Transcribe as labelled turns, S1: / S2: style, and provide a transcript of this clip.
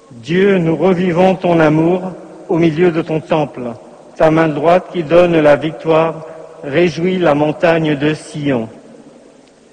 S1: Dieu, nous revivons ton amour au milieu de ton temple. Ta main droite qui donne la victoire réjouit la montagne de Sion.